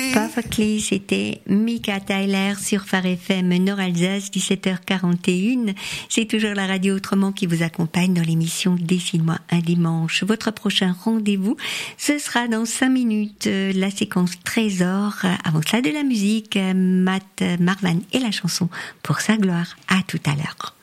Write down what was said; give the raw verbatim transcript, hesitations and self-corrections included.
Perfectly, c'était Mika Tyler sur Phare F M Nord-Alsace, dix-sept heures quarante et un. C'est toujours la radio Autrement qui vous accompagne dans l'émission Dessine-moi un dimanche. Votre prochain rendez-vous, ce sera dans cinq minutes, la séquence Trésor. Avant cela, de la musique, Matt Marvan et la chanson Pour sa gloire. À tout à l'heure.